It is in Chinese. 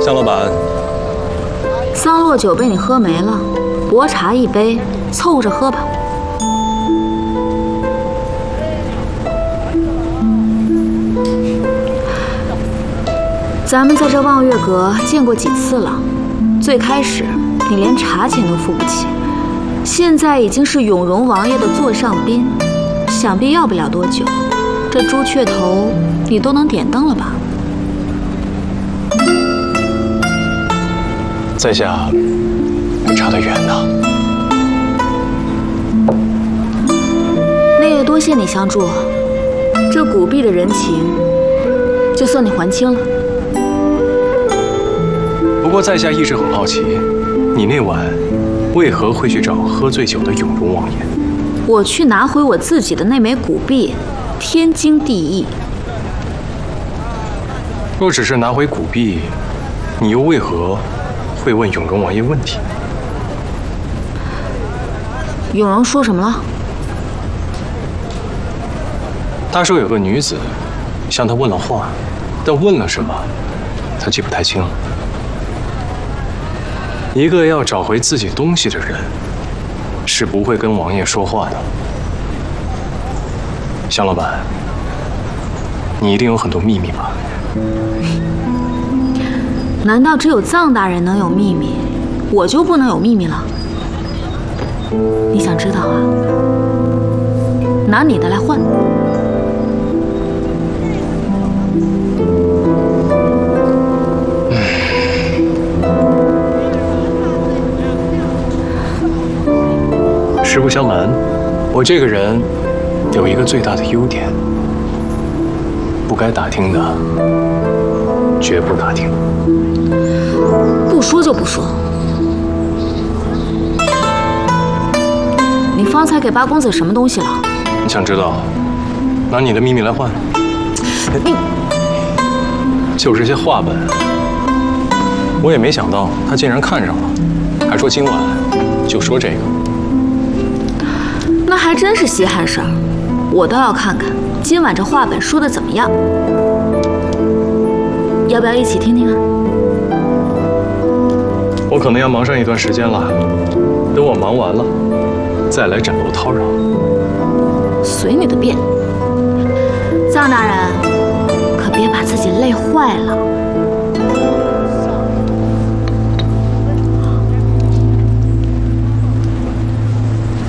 向老板， 桑洛酒被你喝没了，薄茶一杯，凑合着喝吧。咱们在这望月阁见过几次了？最开始你连茶钱都付不起，现在已经是永荣王爷的座上宾，想必要不了多久，这朱雀头你都能点灯了吧？ 在下没差得远呢。 那也多谢你相助，这古币的人情，就算你还清了。 不过在下一直很好奇，你那晚为何会去找喝醉酒的永荣王爷？ 我去拿回我自己的那枚古币，天经地义。 若只是拿回古币，你又为何会问永荣王爷问题？ 永荣说什么了？ 他说有个女子向他问了话，但问了什么，他记不太清。一个要找回自己东西的人，是不会跟王爷说话的。向老板，你一定有很多秘密吧？ 难道只有藏大人能有秘密，我就不能有秘密了？你想知道啊？拿你的来换。实不相瞒，我这个人有一个最大的优点，不该打听的绝不打听。不说就不说。你方才给八公子什么东西了？你想知道？拿你的秘密来换。你就是些画本，我也没想到他竟然看上了，还说今晚就说这个。那还真是稀罕事儿，我倒要看看今晚这画本说的怎么样。要不要一起听听啊？我可能要忙上一段时间了，等我忙完了再来枕楼叨扰。随你的便。藏大人，可别把自己累坏了。